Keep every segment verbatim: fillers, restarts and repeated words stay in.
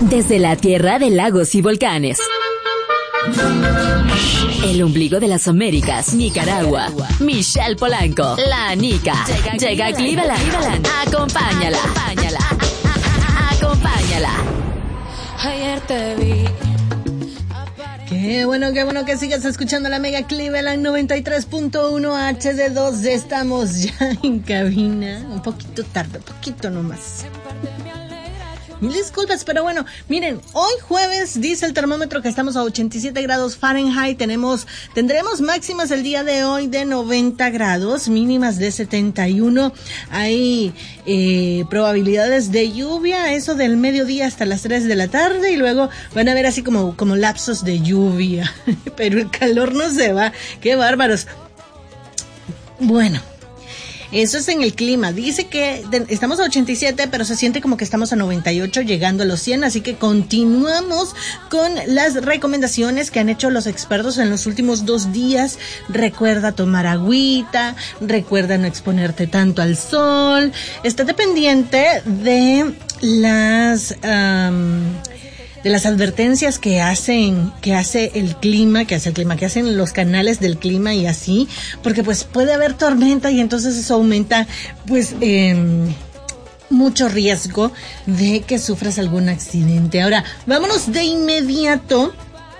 Desde la tierra de lagos y volcanes, el ombligo de las Américas, Nicaragua, Michelle Polanco, la Nica, llega a Cleveland. Acompáñala. Acompáñala. Ayer te vi. Qué bueno, qué bueno que sigas escuchando la Mega Cleveland noventa y tres punto uno H D dos. Estamos ya en cabina, un poquito tarde, un poquito nomás. Mil disculpas, pero bueno, miren, hoy jueves dice el termómetro que estamos a ochenta y siete grados Fahrenheit, tenemos, tendremos máximas el día de hoy de noventa grados, mínimas de setenta y uno, hay eh, probabilidades de lluvia, eso del mediodía hasta las tres de la tarde, y luego van a ver así como, como lapsos de lluvia, pero el calor no se va, qué bárbaros. Bueno. Eso es en el clima. Dice que de, estamos a ochenta y siete, pero se siente como que estamos a noventa y ocho, llegando a los cien. Así que continuamos con las recomendaciones que han hecho los expertos en los últimos dos días. Recuerda tomar agüita, recuerda no exponerte tanto al sol. Estate pendiente de las... Um, de las advertencias que hacen, que hace el clima, que hace el clima, que hacen los canales del clima y así, porque pues puede haber tormenta y entonces eso aumenta pues eh, mucho riesgo de que sufras algún accidente. Ahora, vámonos de inmediato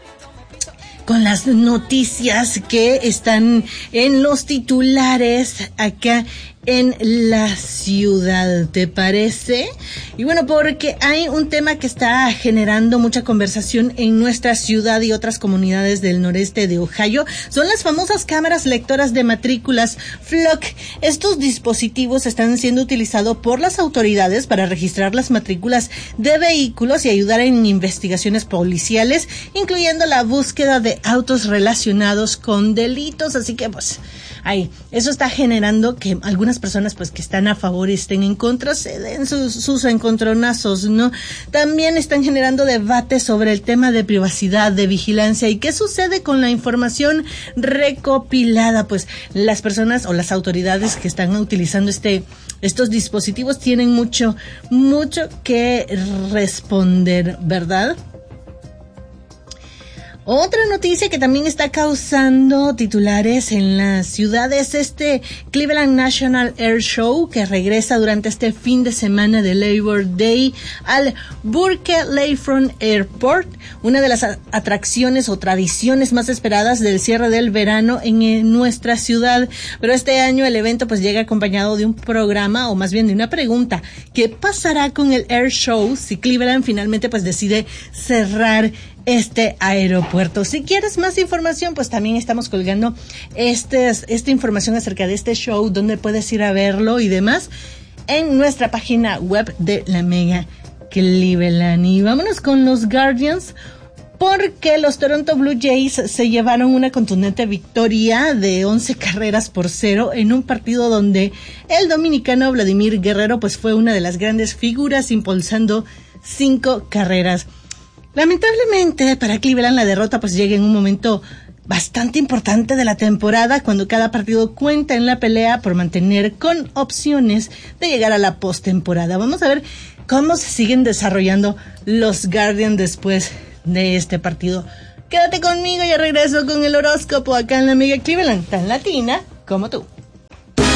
con las noticias que están en los titulares acá en la ciudad, ¿te parece? Y bueno, porque hay un tema que está generando mucha conversación en nuestra ciudad y otras comunidades del noreste de Ohio, son las famosas cámaras lectoras de matrículas Flock. Estos dispositivos están siendo utilizados por las autoridades para registrar las matrículas de vehículos y ayudar en investigaciones policiales, incluyendo la búsqueda de autos relacionados con delitos, así que pues ahí, eso está generando que algunas personas pues que están a favor y estén en contra se den sus, sus encontronazos, ¿no? También están generando debate sobre el tema de privacidad, de vigilancia y qué sucede con la información recopilada. Pues las personas o las autoridades que están utilizando este estos dispositivos tienen mucho, mucho que responder, ¿verdad? Otra noticia que también está causando titulares en la ciudad es este Cleveland National Air Show, que regresa durante este fin de semana de Labor Day al Burke Lakefront Airport, una de las atracciones o tradiciones más esperadas del cierre del verano en, en nuestra ciudad. Pero este año el evento pues llega acompañado de un programa, o más bien de una pregunta: ¿qué pasará con el Air Show si Cleveland finalmente pues decide cerrar este aeropuerto? Si quieres más información, pues también estamos colgando este, esta información acerca de este show, donde puedes ir a verlo y demás, en nuestra página web de la Mega Cleveland. Y vámonos con los Guardians, porque los Toronto Blue Jays se llevaron una contundente victoria de once carreras por cero en un partido donde el dominicano Vladimir Guerrero pues fue una de las grandes figuras, impulsando cinco carreras. Lamentablemente para Cleveland la derrota pues llega en un momento bastante importante de la temporada, cuando cada partido cuenta en la pelea por mantener con opciones de llegar a la postemporada. Vamos a ver cómo se siguen desarrollando los Guardians después de este partido. Quédate conmigo, yo regreso con el horóscopo acá en la Mega Cleveland, tan latina como tú.